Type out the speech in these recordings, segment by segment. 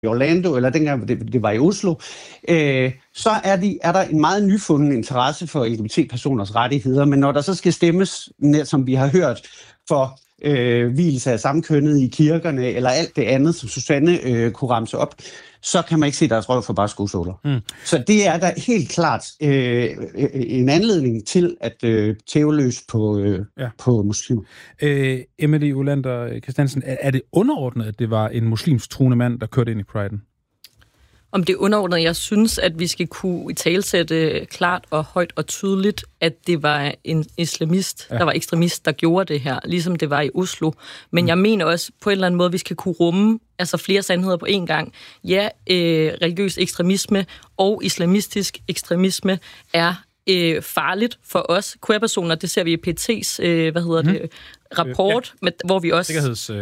i Orlando, eller dengang det var i Oslo, så er der en meget nyfunden interesse for LGBT-personers rettigheder, men når der så skal stemmes, som vi har hørt, for vielse af samkønnede i kirkerne, eller alt det andet, som Susanne kunne ramse op, så kan man ikke se deres røv for bare skosåler. Så det er da helt klart en anledning til at tæve løs på muslimer. Emily Olander Christiansen, er det underordnet, at det var en muslimsk truende mand, der kørte ind i Priden? Om det er underordnet, jeg synes, at vi skal kunne italesætte klart og højt og tydeligt, at det var en islamist, der var ekstremist, der gjorde det her, ligesom det var i Oslo. Men jeg mener også på en eller anden måde, at vi skal kunne rumme flere sandheder på én gang. Ja, religiøs ekstremisme og islamistisk ekstremisme er farligt for os queer-personer. Det ser vi i PET's, rapport, hvor vi også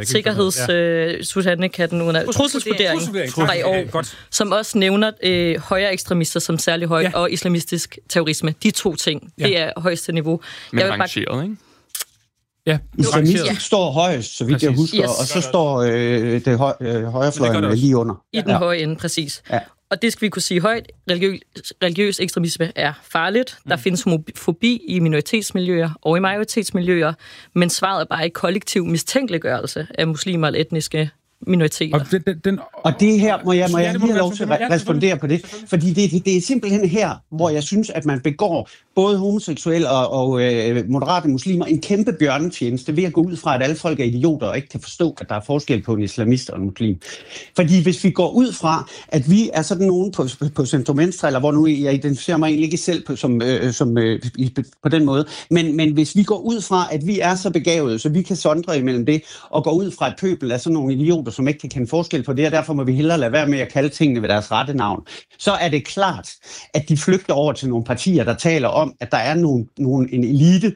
Susanne kan den under trusselsvurdering fra i år, som også nævner højere ekstremister som særlig højt og islamistisk terrorisme. De to ting, det er højeste niveau. Men rangeret, ikke? Ja, islamistisk står højst, så vidt jeg husker, og så står det højrefløjen lige under. I den høje ende, præcis. Ja. Og det skal vi kunne sige højt. Religiøs ekstremisme er farligt. Der findes homofobi i minoritetsmiljøer og i majoritetsmiljøer, men svaret er bare ikke kollektiv mistænkeliggørelse af muslimer eller etniske minoriteter. Og det her må jeg lige have lov til at respondere på det, fordi det er simpelthen her, hvor jeg synes, at man begår både homoseksuelle og moderate muslimer en kæmpe bjørnetjeneste ved at gå ud fra, at alle folk er idioter og ikke kan forstå, at der er forskel på en islamist og en muslim. Fordi hvis vi går ud fra, at vi er sådan nogen på centrum-venstre, eller hvor nu jeg identificerer mig egentlig ikke selv på den måde, men hvis vi går ud fra, at vi er så begavede, så vi kan sondre imellem det, og går ud fra et pøbel af sådan nogle idioter, som ikke kan kende forskel på det, og derfor må vi hellere lade være med at kalde tingene ved deres rette navn, så er det klart, at de flygter over til nogle partier, der taler om, at der er en elite,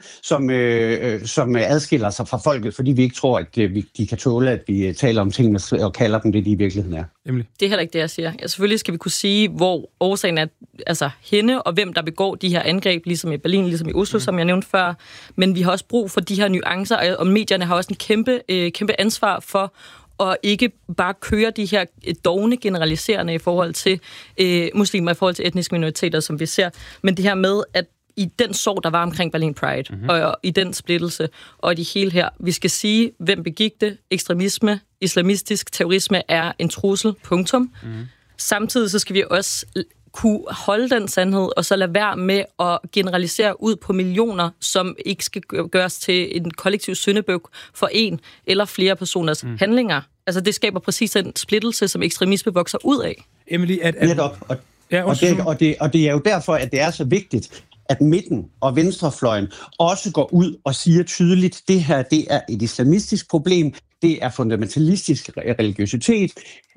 som adskiller sig fra folket, fordi vi ikke tror, at de kan tåle, at vi taler om tingene og kalder dem det, de i virkeligheden er. Det er heller ikke det, jeg siger. Ja, selvfølgelig skal vi kunne sige, hvor årsagen er hende, og hvem der begår de her angreb, ligesom i Berlin, ligesom i Oslo, som jeg nævnte før. Men vi har også brug for de her nuancer, og medierne har også en kæmpe ansvar for og ikke bare køre de her dovne generaliserende i forhold til muslimer, i forhold til etniske minoriteter, som vi ser. Men det her med, at i den sorg, der var omkring Berlin Pride, og i den splittelse, og i det hele her, vi skal sige, hvem begik det. Ekstremisme, islamistisk terrorisme er en trussel, punktum. Samtidig så skal vi også kunne holde den sandhed, og så lade være med at generalisere ud på millioner, som ikke skal gøres til en kollektiv syndebuk for en eller flere personers handlinger. Altså det skaber præcis den splittelse, som ekstremisme vokser ud af. Emily, netop. Og det er jo derfor, at det er så vigtigt, at midten og venstrefløjen også går ud og siger tydeligt, det her det er et islamistisk problem, det er fundamentalistisk religiøsitet,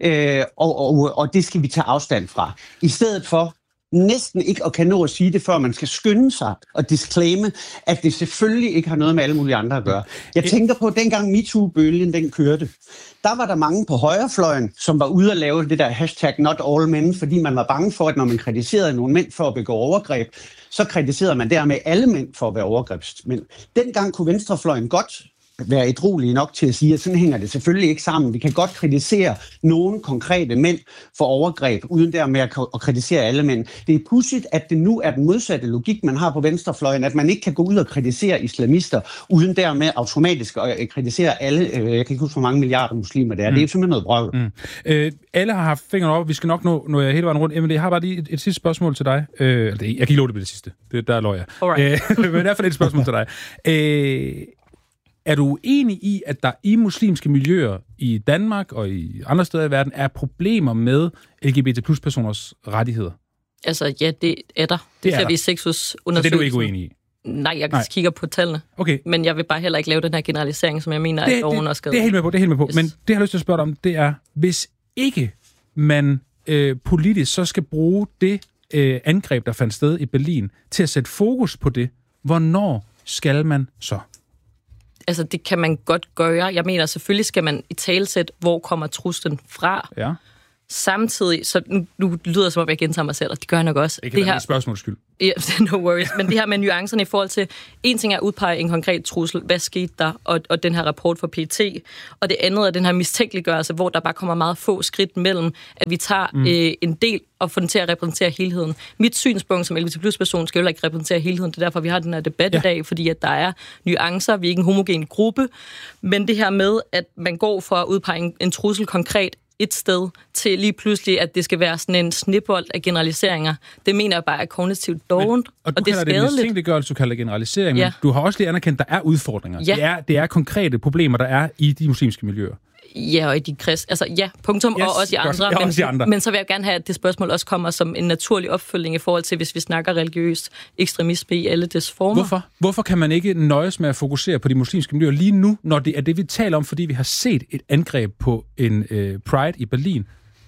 og det skal vi tage afstand fra. I stedet for næsten ikke at kan nå at sige det, før man skal skynde sig og disclaime, at det selvfølgelig ikke har noget med alle mulige andre at gøre. Jeg tænker på, at dengang MeToo-bølgen den kørte, der var der mange på højrefløjen, som var ude at lave det der hashtag not all men, fordi man var bange for, at når man kritiserede nogle mænd for at begå overgreb, så kritiserede man dermed alle mænd for at være overgrebsmænd. Dengang kunne venstrefløjen godt være ædruelige nok til at sige, at sådan hænger det selvfølgelig ikke sammen. Vi kan godt kritisere nogle konkrete mænd for overgreb, uden dermed at kritisere alle mænd. Det er pudsigt, at det nu er den modsatte logik, man har på venstrefløjen, at man ikke kan gå ud og kritisere islamister, uden dermed automatisk at kritisere alle, jeg kan ikke huske, hvor mange milliarder muslimer det er. Det er simpelthen noget brøvl. Alle har haft fingrene op, vi skal nok nå hele vejen rundt. Emily, jeg har bare lige et sidste spørgsmål til dig. Jeg kan ikke love det ved det sidste. Der lå jeg. Men i hvert fald et spørgsmål til dig. Er du uenig i, at der i muslimske miljøer i Danmark og i andre steder i verden er problemer med LGBT+-personers rettigheder? Altså, ja, det er der. Det ser vi i Sexus-undersøgelsen. Så det er du ikke uenig i? Nej, jeg kigger på tallene. Okay. Men jeg vil bare heller ikke lave den her generalisering, som jeg mener er overunderskrevet. Det er helt med på. Yes. Men det, jeg har lyst til at spørge dig om, det er, hvis ikke man politisk så skal bruge det angreb, der fandt sted i Berlin, til at sætte fokus på det, hvornår skal man så? Altså, det kan man godt gøre. Jeg mener, selvfølgelig skal man italesætte, hvor kommer truslen fra. Ja. Samtidig, så nu lyder det som om, jeg gentager mig selv, og det gør jeg nok også. Det kan være et spørgsmåls skyld. Yeah, no worries. Men det her med nuancerne i forhold til, en ting er at udpege en konkret trussel, hvad skete der, og den her rapport for PET, og det andet er den her mistænkeliggørelse, hvor der bare kommer meget få skridt mellem, at vi tager en del og får den til at repræsentere helheden. Mit synspunkt som LGBT+-person skal jo ikke repræsentere helheden, det er derfor, vi har den her debat i dag, fordi at der er nuancer, vi er ikke en homogen gruppe, men det her med, at man går for at udpege en trussel konkret, et sted til lige pludselig, at det skal være sådan en snibbold af generaliseringer. Det mener jeg bare er kognitivt dovent, og det er skadeligt. Og du kalder det mistænkeliggørelse, du kalder det generalisering, men du har også lige anerkendt, at der er udfordringer. Ja. Det er konkrete problemer, der er i de muslimske miljøer. Ja, og i de kristne. Altså ja, punktum, og også i andre. Men så vil jeg gerne have, at det spørgsmål også kommer som en naturlig opfølging i forhold til, hvis vi snakker religiøs ekstremisme i alle dets former. Hvorfor kan man ikke nøjes med at fokusere på de muslimske miljøer lige nu, når det er det, vi taler om, fordi vi har set et angreb på en Pride i Berlin?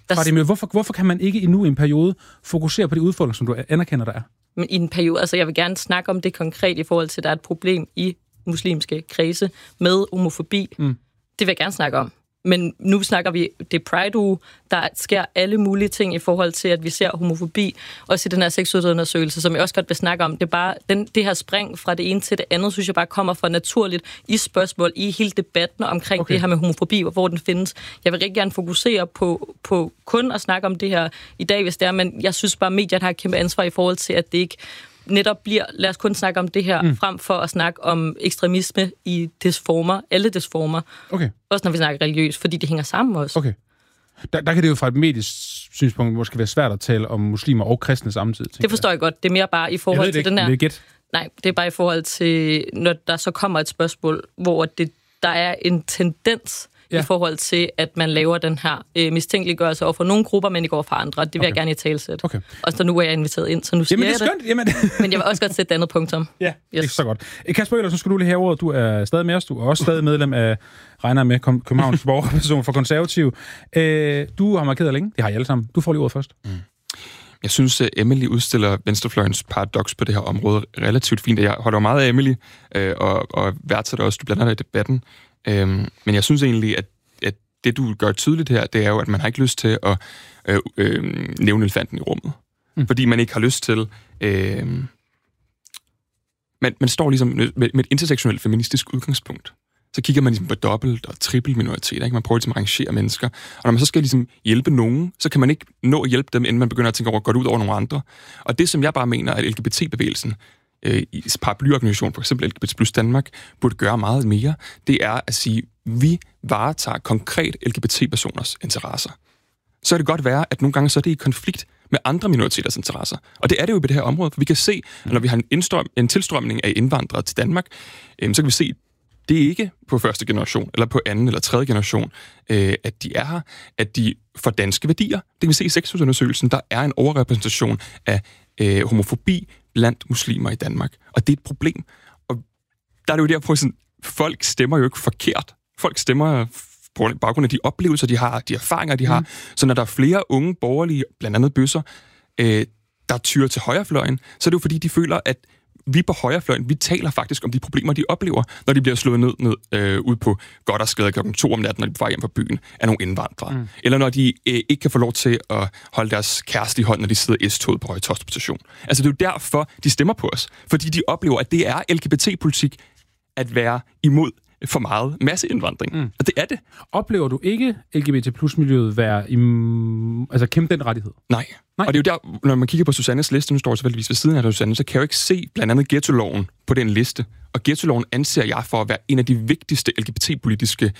Hvorfor kan man ikke endnu i en periode fokusere på de udfordringer, som du anerkender, der er? Men i en periode, altså jeg vil gerne snakke om det konkret i forhold til, at der er et problem i muslimske kredse med homofobi. Det vil jeg gerne snakke om. Men nu snakker vi, det er Pride-uge, der sker alle mulige ting i forhold til, at vi ser homofobi, også i den her seksualundersøgelse, som jeg også godt vil snakke om. Det er bare, det her spring fra det ene til det andet, synes jeg bare kommer fra naturligt i spørgsmål, i hele debatten omkring det her med homofobi, og hvor den findes. Jeg vil rigtig gerne fokusere på kun at snakke om det her i dag, hvis det er, men jeg synes bare, at medierne har et kæmpe ansvar i forhold til, at det ikke netop bliver, lad os kun snakke om det her, frem for at snakke om ekstremisme i dets former, alle dets former. Okay. Også når vi snakker religiøst, fordi det hænger sammen også. Okay. Der kan det jo fra et medisk synspunkt måske være svært at tale om muslimer og kristne samtidig. Det forstår jeg godt. Det er mere bare i forhold til den her... Nej, det er bare i forhold til, når der så kommer et spørgsmål, hvor der er en tendens i forhold til, at man laver den her mistænkeliggørelse over for nogle grupper, men ikke over for andre. Det vil jeg gerne i talesætte. Okay. Og så nu er jeg inviteret ind, så nu siger jeg det. Men jeg vil også godt sætte et andet punktum. Ja, det er så godt. Kasper Øller, så skal du lige have ordet. Du er stadig med os. Du er også stadig medlem af, regner med, Københavns borgerperson for Konservativ. Du har markeret længe. Det har I alle sammen. Du får lige ordet først. Jeg synes, at Emily udstiller venstrefløjens paradoks på det her område relativt fint. Jeg holder meget af Emily, og værdsætter også, du blander dig i debatten. Men jeg synes egentlig, at det, du gør tydeligt her, det er jo, at man har ikke lyst til at nævne elefanten i rummet. Fordi man ikke har lyst til... Man står ligesom med et intersektionelt feministisk udgangspunkt. Så kigger man ligesom på dobbelt- og trippel minoriteter. Ikke? Man prøver ligesom at rangere mennesker. Og når man så skal ligesom hjælpe nogen, så kan man ikke nå at hjælpe dem, inden man begynder at tænke over, går det ud over nogle andre. Og det, som jeg bare mener, at LGBT-bevægelsen i paraplyorganisation, for eksempel LGBT+ Danmark, burde gøre meget mere, det er at sige, vi varetager konkret LGBT-personers interesser. Så kan det godt være, at nogle gange så er det i konflikt med andre minoriteters interesser. Og det er det jo på det her område, for vi kan se, at når vi har en tilstrømning af indvandrere til Danmark, så kan vi se, det er ikke på første generation, eller på anden eller tredje generation, at de er her, at de får danske værdier. Det kan vi se i seksusundersøgelsen, der er en overrepræsentation af homofobi blandt muslimer i Danmark. Og det er et problem. Og der er det jo derfor, sådan, folk stemmer jo ikke forkert. Folk stemmer på baggrund af de oplevelser, de har, de erfaringer, de har. Så når der er flere unge borgerlige, blandt andet bøsser, der tyrer til højrefløjen, så er det jo fordi, de føler, at vi på højrefløjen, vi taler faktisk om de problemer, de oplever, når de bliver slået ned ud på Gothersgade klokken 2 om natten, når de er på vej hjem fra byen, af nogle indvandrere. Eller når de ikke kan få lov til at holde deres kæreste i hånden, når de sidder i S-toget på Høje Taastrup station. Altså det er jo derfor, de stemmer på os. Fordi de oplever, at det er LGBT-politik at være imod for meget masseindvandring. Og det er det. Oplever du ikke LGBT+-miljøet være altså kæmpe den rettighed? Nej. Og det er jo der, når man kigger på Susannes liste, nu står jeg selvfølgelig ved siden af Susanne, så kan jeg jo ikke se blandt andet ghettoloven på den liste. Og ghettoloven anser jeg for at være en af de vigtigste LGBT-politiske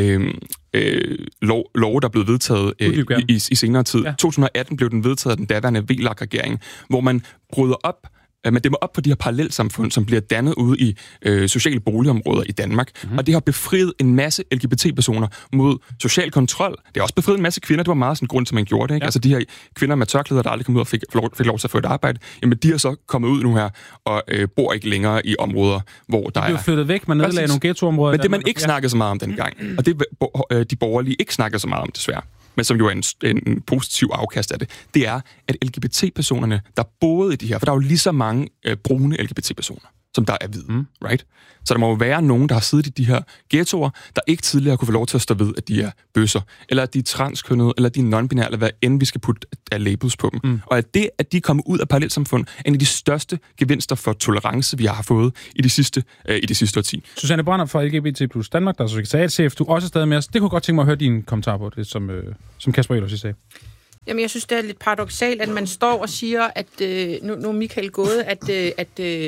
love, der er blevet vedtaget i senere tid. Ja. 2018 blev den vedtaget af den daværende VLAK-regering, hvor man bryder op. Man dæmmer op på de her parallelsamfund, som bliver dannet ude i sociale boligområder i Danmark. Og det har befriet en masse LGBT-personer mod social kontrol. Det har også befriet en masse kvinder. Det var meget sådan en grund til, man gjorde det. Ikke? Ja. Altså de her kvinder med tørklæder, der aldrig kom ud og fik lov til at få et arbejde, jamen de er så kommet ud nu her og bor ikke længere i områder, hvor der er... De blev flyttet væk, man nedlagde nogle ghettoområder. Men det, man ikke snakkede så meget om dengang, og det de borgerlige ikke snakkede så meget om, desværre, men som jo er en positiv afkast af det, det er, at LGBT-personerne, der boede i de her, for der er jo lige så mange brune LGBT-personer. som der er hvide, right? Så der må jo være nogen, der har siddet i de her ghettoer, der ikke tidligere kunne få lov til at stå ved, at de er bøsser, eller at de er transkønnede, eller at de er non-binære, eller hvad end vi skal putte af labels på dem. Og at det, at de er kommet ud af parallelsamfund, er en af de største gevinster for tolerance, vi har fået i det sidste årti. Susanne Branner fra LGBT plus Danmark, der er sekretariatschef, du også er stadig med os. Det kunne godt tænke mig at høre din kommentar på det, som Kasper Ellers sagde. Jamen, jeg synes, det er lidt paradoksalt, at man står og siger, at nu er Michael gået, at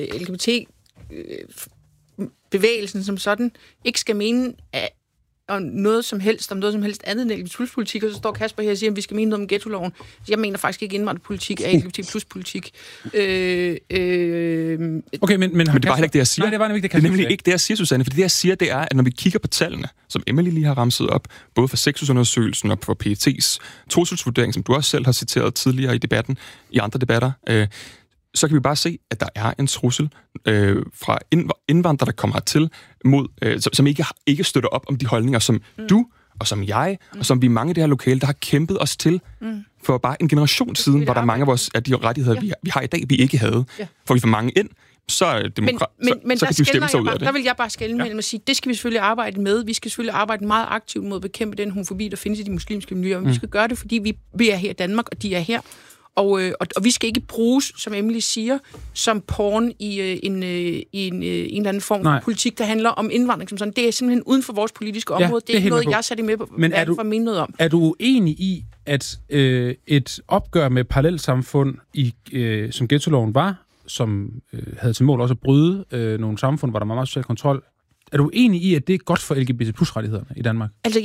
LGBT-bevægelsen som sådan ikke skal mene om noget som helst andet end LGBT+-politik, og så står Kasper her og siger, at vi skal mene noget om ghettoloven. Jeg mener faktisk ikke, indvandrerpolitik er LGBT+-politik. Okay, men det var heller ikke det, jeg siger. Nej, det var nemlig ikke det, jeg siger, Susanne, for det, jeg siger, det er, at når vi kigger på tallene, som Emily lige har ramset op, både for sexusundersøgelsen og for PET's trusselsvurdering, som du også selv har citeret tidligere i debatten, i andre debatter, så kan vi bare se, at der er en trussel fra indvandrere, der kommer hertil, som ikke støtter op om de holdninger, som du og som jeg, og som vi mange af det her lokale, der har kæmpet os til for bare en generation siden, hvor der er mange af de rettigheder, vi har i dag, vi ikke havde. Får vi for mange ind, så er det så kan de stemme sig ud af det. Der vil jeg bare skelne mellem at sige, det skal vi selvfølgelig arbejde med. Vi skal selvfølgelig arbejde meget aktivt mod at bekæmpe den homofobi, der findes i de muslimske miljøer. Men vi skal gøre det, fordi vi er her i Danmark, og de er her. Og vi skal ikke bruges, som Emily siger, som porn i en eller anden form for politik, der handler om indvandring som sådan. Det er simpelthen uden for vores politiske område. Det er ikke noget, jeg satte med på, for at mene noget om. Er du uenig i, at et opgør med parallelsamfund, som ghettoloven var, som havde til mål også at bryde nogle samfund, hvor der var meget social kontrol, er du enig i, at det er godt for LGBT+-rettighederne i Danmark? Altså,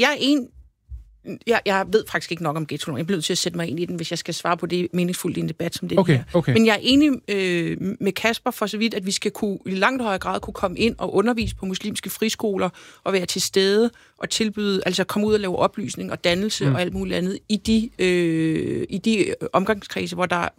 jeg ved faktisk ikke nok om ghettoloven. Jeg bliver nødt til at sætte mig ind i den, hvis jeg skal svare på det meningsfuldt i en debat som det her. Okay. Men jeg er enig med Kasper for så vidt, at vi skal i langt højere grad kunne komme ind og undervise på muslimske friskoler og være til stede og tilbyde, altså komme ud og lave oplysning og dannelse og alt muligt andet i de omgangskredse, hvor der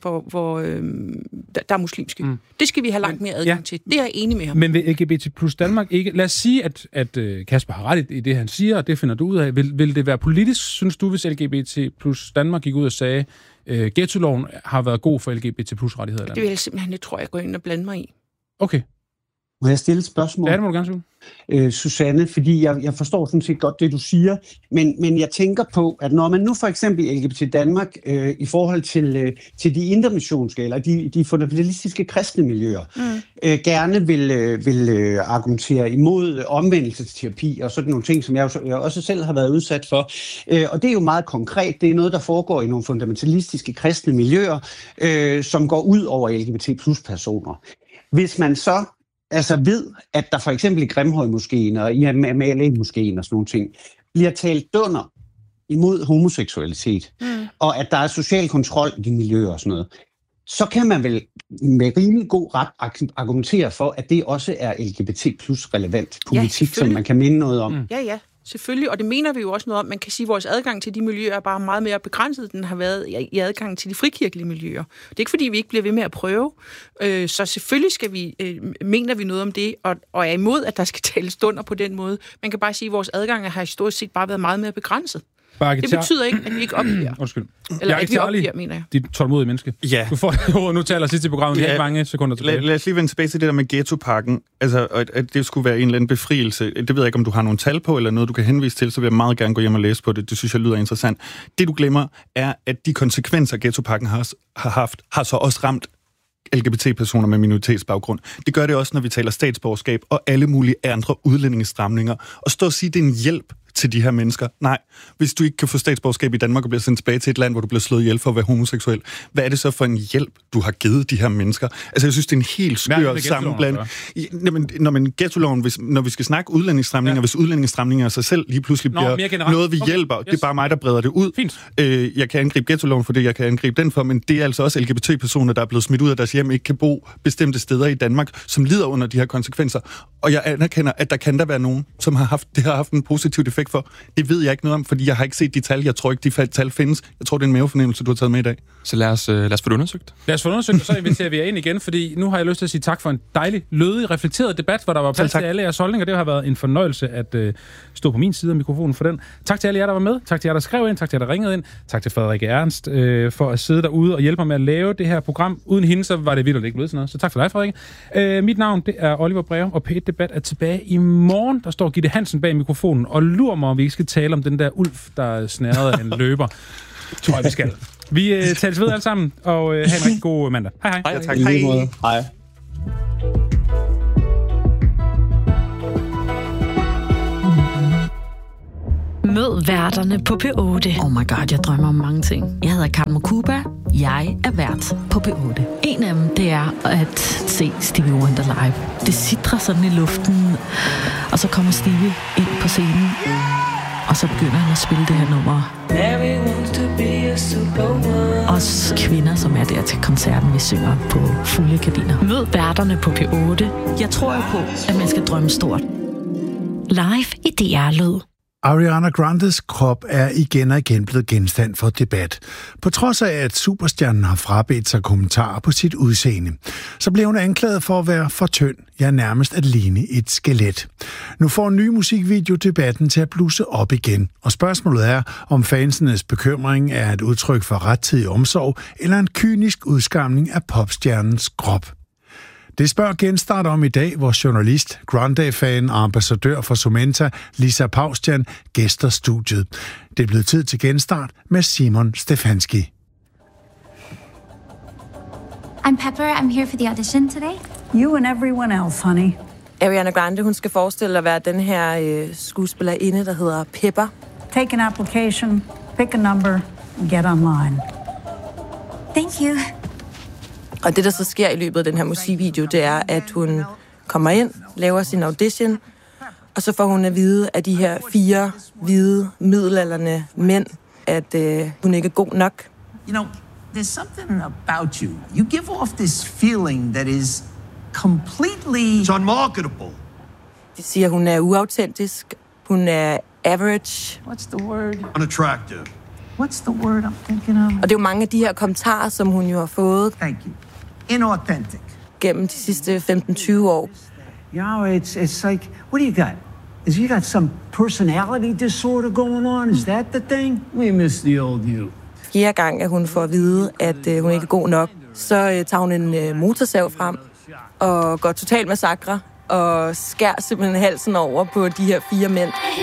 er muslimske. Det skal vi have langt mere adgang til. Det er jeg enig med ham. Men vil LGBT plus Danmark ikke... Lad os sige, at Kasper har ret i det, han siger, og det finder du ud af. Vil det være politisk, synes du, hvis LGBT plus Danmark gik ud og sagde, ghettoloven har været god for LGBT plus rettigheder? Det vil jeg simpelthen ikke, tror jeg, gå ind og blande mig i. Okay. Må jeg stille et spørgsmål? Ja, det må du gerne sige. Susanne, fordi jeg forstår sådan set godt det, du siger, men jeg tænker på, at når man nu for eksempel i LGBT Danmark i forhold til de intermissionske eller de fundamentalistiske kristne miljøer gerne vil argumentere imod omvendelsesterapi og sådan nogle ting, som jeg også selv har været udsat for. Og det er jo meget konkret. Det er noget, der foregår i nogle fundamentalistiske kristne miljøer, som går ud over LGBT plus personer. Hvis man så ved, at der for eksempel i Grimhøjmoskeen og i Amalie-moskeen og sådan nogle ting, bliver talt dunder imod homoseksualitet, og at der er social kontrol i de miljøer og sådan noget, så kan man vel med rimelig god ret argumentere for, at det også er LGBT plus relevant politik, som man kan minde noget om. Ja. Selvfølgelig, og det mener vi jo også noget om. Man kan sige, at vores adgang til de miljøer er bare meget mere begrænset, den har været i adgang til de frikirkelige miljøer. Det er ikke, fordi vi ikke bliver ved med at prøve. Så selvfølgelig mener vi noget om det, og er imod, at der skal tales stunder på den måde. Man kan bare sige, at vores adgang har historisk set bare været meget mere begrænset. Det betyder ikke, at vi ikke opgiver. Undskyld. Eller at vi opgiver, mener jeg. Dit tålmodige menneske. Ja. Du får nu taler sidst i programmet, vi har ikke mange sekunder tilbage. Lad os lige vende tilbage til det der med ghettopakken. Altså, at det skulle være en eller anden befrielse. Det ved jeg ikke, om du har nogle tal på, eller noget, du kan henvise til, så vil jeg meget gerne gå hjem og læse på det. Det synes jeg lyder interessant. Det, du glemmer, er, at de konsekvenser, ghettopakken har haft, har så også ramt LGBT-personer med minoritetsbaggrund. Det gør det også, når vi taler statsborgerskab og alle mulige andre udlændingestramninger. Og stå og sige, det er en hjælp til de her mennesker. Nej, hvis du ikke kan få statsborgerskab i Danmark og bliver sendt tilbage til et land, hvor du bliver slået ihjel for at være homoseksuel, hvad er det så for en hjælp, du har givet de her mennesker? Altså, jeg synes, det er en helt skør sammenblanding. Når man ghettoloven, når vi skal snakke udlændingsstramninger, hvis udlændingsstramninger af sig selv lige pludselig bliver noget, vi hjælper, det er bare mig, der breder det ud. Jeg kan angribe ghettoloven for det, jeg kan angribe den for, men det er altså også LGBT-personer, der er blevet smidt ud af deres hjem, ikke kan bo bestemte steder i Danmark, som lider under de her konsekvenser. Og jeg anerkender, at der kan der være nogen, som har haft en positiv effekt effekt for? Det ved jeg ikke noget om, fordi jeg har ikke set de tal. Jeg tror ikke, de tal findes. Jeg tror, det er en mavefornemmelse, du har taget med i dag. Så lad os få det undersøgt. Lad os få det undersøgt, og så inviterer vi jer ind igen, fordi nu har jeg lyst til at sige tak for en dejlig, lødig, reflekteret debat, hvor der var plads til alle jeres holdninger. Det har været en fornøjelse at stå på min side af mikrofonen for den. Tak til alle jer, der var med. Tak til jer, der skrev ind. Tak til jer, der ringede ind. Tak til Frederikke Ernst for at sidde derude og hjælpe mig med at lave det her program. Uden hende, så var det vildt ikke blevet sådan noget. Så tak for dig, Frederikke. Mit navn, det er Oliver Breum, og P1 Debat er tilbage i morgen. Der står Gitte Hansen bag mikrofonen og lurer mig, om vi ikke skal tale om den der ulv, der snærede af en løber. Tror jeg, vi skal. Vi tales ved alle sammen, og have en rigtig god mandag. Hej hej. Hej, tak. Hej. Mød værterne på P8. Oh my god, jeg drømmer om mange ting. Jeg hedder Karen Mokuba. Jeg er vært på P8. En af dem, det er at se Stevie Wonder live. Det sitrer sådan i luften, og så kommer Stevie ind på scenen, og så begynder han at spille det her nummer. Os kvinder, som er der til koncerten, vi synger på fulde kabiner. Mød værterne på P8. Jeg tror jo på, at man skal drømme stort. Live i DR Lyd. Ariana Grandes krop er igen og igen blevet genstand for debat. På trods af, at superstjernen har frabedt sig kommentarer på sit udseende, så blev hun anklaget for at være for tynd, ja nærmest at ligne et skelet. Nu får en ny musikvideo debatten til at blusse op igen, og spørgsmålet er, om fansenes bekymring er et udtryk for rettidig omsorg eller en kynisk udskamning af popstjernens krop. Det spørger Genstart om i dag, hvor journalist, Grande-fan og ambassadør for Sumenta, Lisa Paustian, gæster studiet. Det er blevet tid til Genstart med Simon Stefanski. I'm Pepper. I'm here for the audition today. You and everyone else, honey. Ariana Grande, hun skal forestille at være den her skuespillerinde, der hedder Pepper. Take an application, pick a number, and get online. Thank you. Og det, der så sker i løbet af den her musikvideo, det er, at hun kommer ind, laver sin audition, og så får hun at vide af de her 4 hvide, middelaldrende mænd, at hun ikke er god nok. You know, there's something about you. You give off this feeling that is completely... It's unmarketable. De siger, at hun er uautentisk, hun er average. What's the word? Unattractive. What's the word I'm thinking of? Og det er jo mange af de her kommentarer, som hun jo har fået. Thank you. Inauthentic. Gennem de sidste 15-20 år. You know, it's like, what do you got? Is you got some personality disorder going on? Is that the thing? We miss the old you. 4 gang, at hun får at vide, at hun ikke er god nok, så tager hun en motorsav frem og går total massakre og skærer simpelthen halsen over på de her 4 mænd.